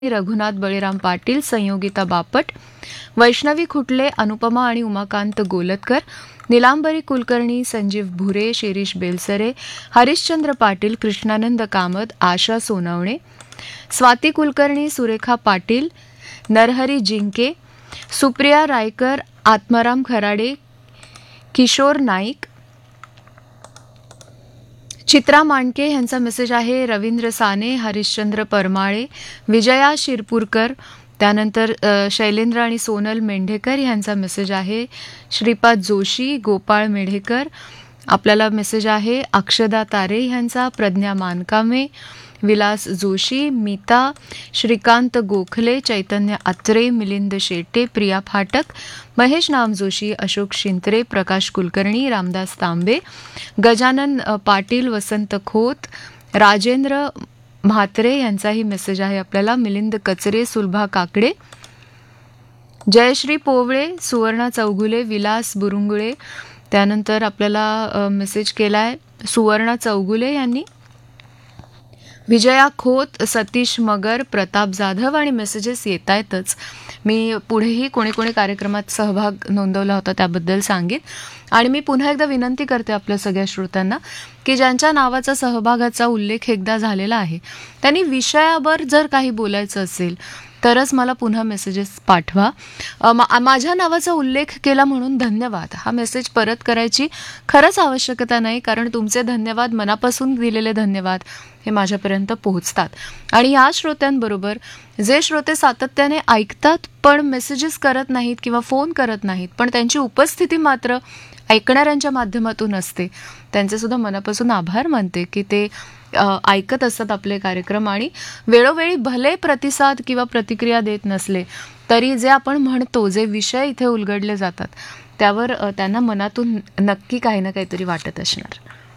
रघुनाथ बळीराम पाटील, संयोगिता बापट, वैष्णवी खुटले, अनुपमा आणि उमाकांत गोलतकर, निलांबरी कुलकर्णी, संजीव भुरे, शिरीष बेलसरे, हरिश्चंद्र पाटील, कृष्णानंद कामत, आशा सोनवणे, स्वाती कुलकर्णी, सुरेखा पाटील, नरहरी जिंके, सुप्रिया रायकर, आत्माराम खराडे, किशोर नाईक, चित्रा मांडके यांचा मेसेज आहे, रवींद्र साने, हरिश्चंद्र परमाळे, विजया शिरपूरकर, त्यानंतर शैलेंद्र आणि सोनल मेंढेकर यांचा मेसेज आहे, श्रीपाद जोशी, गोपाळ मेढेकर, आपल्याला मेसेज आहे अक्षदा तारे यांचा, प्रज्ञा मानकामे, विलास जोशी, मीता, श्रीकांत गोखले, चैतन्य अत्रे, मिलिंद शेटे, प्रिया फाटक, महेश नामजोशी, अशोक शिंत्रे, प्रकाश कुलकर्णी, रामदास तांबे, गजानन पाटील, वसंत खोत, राजेंद्र म्हात्रे यांचाही मेसेज आहे आपल्याला, मिलिंद कचरे, सुलभा काकडे, जयश्री पोवळे, सुवर्णा चौगुले, विलास बुरुंगुळे, त्यानंतर आपल्याला मेसेज केलाय सुवर्णा चौगुले यांनी, विजया खोत, सतीश मगर, प्रताप जाधव, आणि मेसेजेस येत आहेतच. मी पुढेही कोणी कोणी कार्यक्रमात सहभाग नोंदवला होता त्याबद्दल सांगेन. आणि मी पुन्हा एकदा विनंती करते आपल्या सगळ्या श्रोत्यांना की ज्यांच्या नावाचा सहभागाचा उल्लेख एकदा झालेला आहे त्यांनी विषयावर जर काही बोलायचं असेल तरच मला पुन्हा मेसेजेस पाठवा. माझ्या नावाचा उल्लेख केला म्हणून धन्यवाद हा मेसेज परत करायची खरंच आवश्यकता नाही, कारण तुमचे धन्यवाद, मनापासून दिलेले धन्यवाद हे माझ्यापर्यंत पोहोचतात. आणि या श्रोत्यांबरोबर जे श्रोते सातत्याने ऐकतात पण मेसेजेस करत नाहीत किंवा फोन करत नाहीत पण त्यांची उपस्थिती मात्र ऐकणाऱ्यांच्या माध्यमातून असते, त्यांचे सुद्धा मनापासून आभार मानते की ते ऐकत असतात आपले कार्यक्रम आणि वेळोवेळी भले प्रतिसाद किंवा प्रतिक्रिया देत नसले तरी जे आपण म्हणतो, जे विषय इथे उलगडले जातात त्यावर त्यांना मनातून नक्की काही ना काहीतरी वाटत असणार.